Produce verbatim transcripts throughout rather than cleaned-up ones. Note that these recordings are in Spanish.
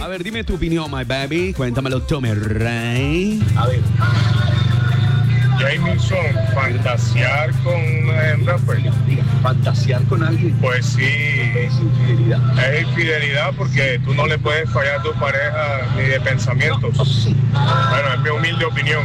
ver, dime tu opinión, my baby. Cuéntamelo tú, mi rey. A ver. Jameson, fantasear con una hembra, pues, Fantasear con alguien pues sí, es infidelidad. es infidelidad porque tú no le puedes fallar a tu pareja ni de pensamientos. Bueno, es mi humilde opinión.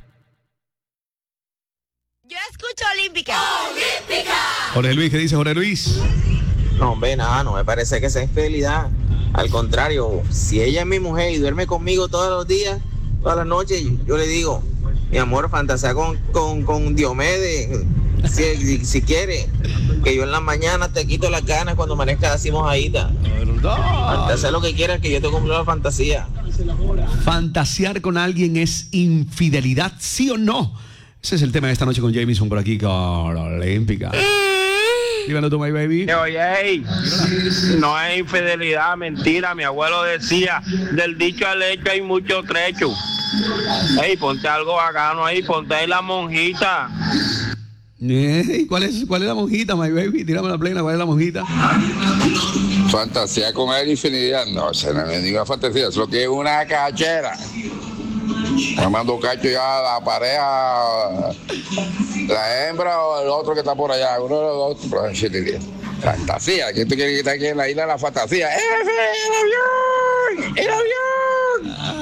Yo escucho Olímpica. Jorge Luis, ¿qué dice Jorge Luis? No, hombre, nada, no me parece que sea infidelidad. Al contrario, si ella es mi mujer y duerme conmigo todos los días, todas las noches, yo le digo, mi amor, fantasea con, con, con Diomedes, si, si, si quiere, que yo en la mañana te quito las ganas cuando amanezca así mojadita. Fantasea lo que quieras, que yo te cumplo la fantasía. ¿Fantasear con alguien es infidelidad, sí o no? Ese es el tema de esta noche con Jameson por aquí con Olímpica. Dímelo tú, my baby. Oye, ey, no es infidelidad, mentira. Mi abuelo decía, del dicho al hecho hay mucho trecho. Ey, ponte algo bacano ahí, ponte ahí la monjita. Ey, ¿Cuál es, ¿Cuál es la monjita, my baby? Tírame la plena, ¿cuál es la monjita? Fantasía con él, infinidad. No, o sea, no es ninguna fantasía, es lo que es una cachera. Me mando cacho ya a la pareja, la hembra o el otro que está por allá, uno de los dos, pero es infidelidad. Fantasía, ¿quién tú quieres que esté aquí en la isla de la fantasía? ¡El avión! ¡El avión!